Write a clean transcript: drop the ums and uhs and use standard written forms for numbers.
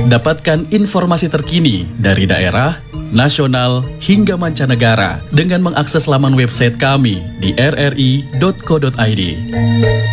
Dapatkan informasi terkini dari daerah, nasional, hingga mancanegara dengan mengakses laman website kami di rri.co.id.